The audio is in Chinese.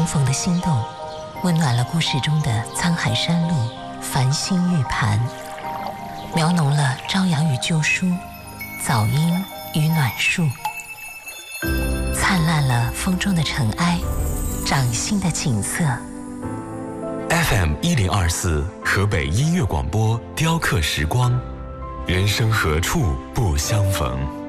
逢的心动，温暖了故事中的沧海山路、繁星玉盘，描浓了朝阳与旧书、早莺与暖树，灿烂了风中的尘埃、掌心的景色。 FM1024河北音乐广播，雕刻时光，人生何处不相逢。